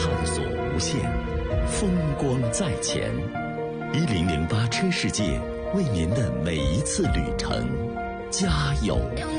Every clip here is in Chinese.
探索无限，风光在前。1008车世界为您的每一次旅程加油！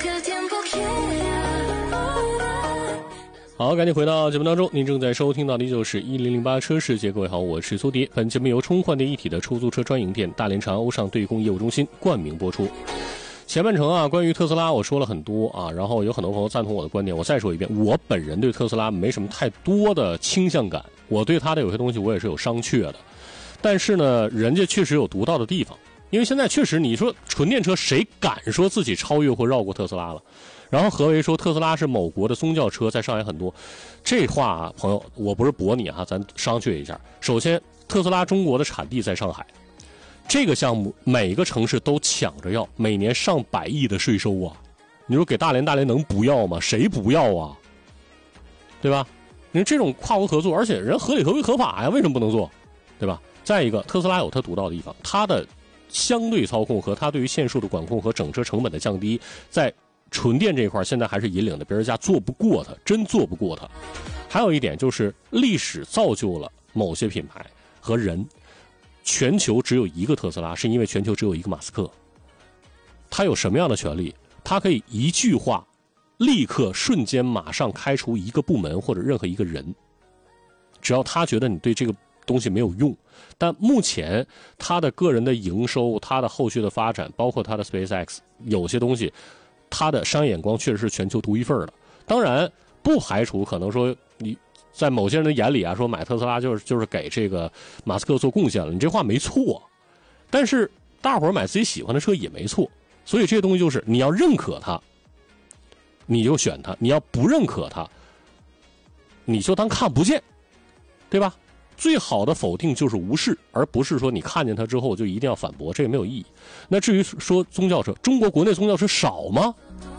好，赶紧回到节目当中，您正在收听到的就是1008车世界。各位好，我是苏迪。本节目由充换电一体的出租车专营店大连长欧尚对公业务中心冠名播出。前半程啊，关于特斯拉我说了很多啊，然后有很多朋友赞同我的观点。我再说一遍，我本人对特斯拉没什么太多的倾向感，我对它的有些东西我也是有商榷的。但是呢，人家确实有独到的地方，因为现在确实你说纯电车谁敢说自己超越或绕过特斯拉了？然后何为说特斯拉是某国的宗教车，在上海很多，这话啊，朋友，我不是驳你啊，咱商榷一下。首先，特斯拉中国的产地在上海，这个项目每个城市都抢着要，每年上百亿的税收啊！你说给大连能不要吗？谁不要啊？对吧？人这种跨国合作，而且人合理合规合法呀，为什么不能做？对吧？再一个，特斯拉有它独到的地方，它的相对操控和它对于限速的管控和整车成本的降低，在纯电这一块现在还是引领的，别人家做不过它，真做不过它。还有一点就是历史造就了某些品牌和人，全球只有一个特斯拉，是因为全球只有一个马斯克。他有什么样的权利？他可以一句话立刻瞬间马上开除一个部门或者任何一个人，只要他觉得你对这个东西没有用。但目前他的个人的营收，他的后续的发展，包括他的 SpaceX， 有些东西他的商业眼光确实是全球独一份的。当然不排除可能说你在某些人的眼里啊，说买特斯拉就是给这个马斯克做贡献了，你这话没错。但是大伙儿买自己喜欢的车也没错，所以这些东西就是你要认可它你就选它，你要不认可它你就当看不见，对吧？最好的否定就是无视，而不是说你看见它之后就一定要反驳，这也没有意义。那至于说宗教车，中国国内宗教车少吗？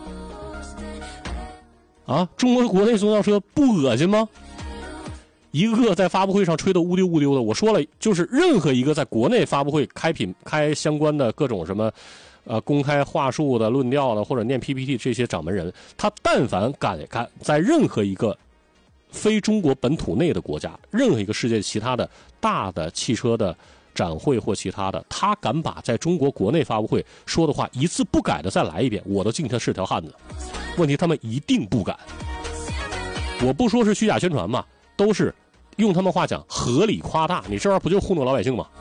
啊，中国国内宗教车不恶心吗？一个个在发布会上吹得乌丢乌丢的，我说了，就是任何一个在国内发布会开相关的各种什么公开话术的论调的或者念 PPT 这些掌门人，他但凡敢在任何一个非中国本土内的国家，任何一个世界其他的大的汽车的展会或其他的，他敢把在中国国内发布会说的话一字不改的再来一遍，我都敬他是条汉子。问题他们一定不敢，我不说是虚假宣传嘛，都是用他们话讲合理夸大，你这玩意儿不就糊弄老百姓吗？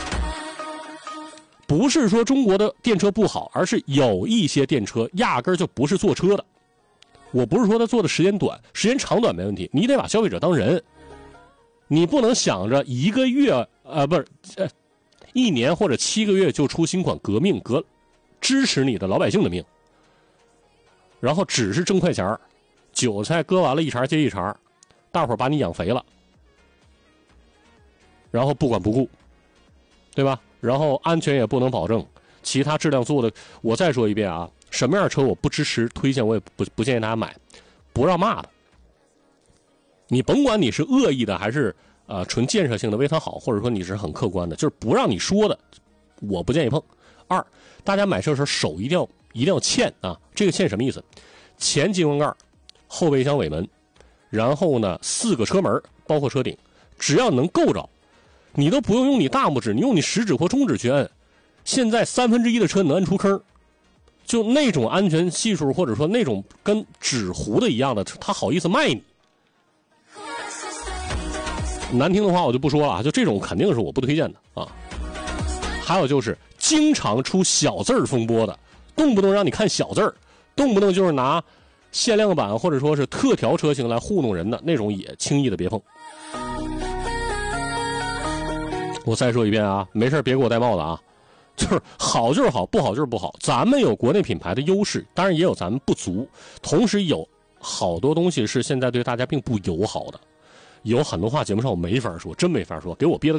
不是说中国的电车不好，而是有一些电车压根儿就不是做车的。我不是说他做的时间短，时间长短没问题，你得把消费者当人，你不能想着一个月1年或者7个月就出新款革命支持你的老百姓的命，然后只是挣快钱，韭菜割完了一茬接一茬，大伙儿把你养肥了，然后不管不顾，对吧？然后安全也不能保证，其他质量做的，我再说一遍啊，什么样的车我不支持推荐，我也不建议大家买，不让骂的。你甭管你是恶意的还是纯建设性的为它好，或者说你是很客观的，就是不让你说的，我不建议碰。二，大家买车的时候手一定要嵌啊，这个嵌什么意思？前机关盖，后备箱尾门，然后呢4个车门包括车顶，只要能够着，你都不用你大拇指，你用你食指或中指去摁。现在1/3的车能摁出坑，就那种安全系数或者说那种跟纸糊的一样的，他好意思卖你？难听的话我就不说了，就这种肯定是我不推荐的啊。还有就是经常出小字风波的，动不动让你看小字，动不动就是拿限量版或者说是特调车型来糊弄人的那种，也轻易的别碰。我再说一遍啊，没事别给我戴帽子啊，就是好就是好，不好就是不好。咱们有国内品牌的优势，当然也有咱们不足，同时有好多东西是现在对大家并不友好的。有很多话节目上我没法说，真没法说，给我憋得